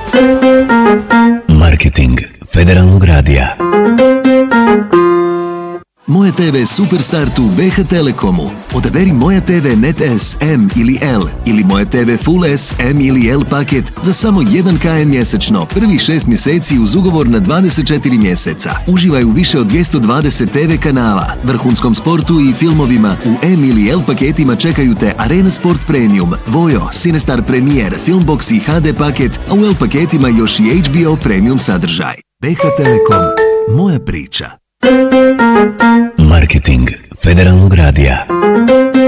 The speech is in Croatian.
Marketing Federalnog radija. Moja TV Superstart u BH Telekomu. Odaberi Moja TV Net S, M ili L ili Moja TV Full S, M ili L paket za samo 1 kn mjesečno. Prvih 6 mjeseci uz ugovor na 24 mjeseca. Uživaj u više od 220 TV kanala, vrhunskom sportu i filmovima. U M ili L paketima čekaju te Arena Sport Premium, Vojo, Cinestar Premier, Filmbox i HD paket, a u L paketima još i HBO Premium sadržaj. BH Telekom. Moja priča. Marketing Federalnog radija.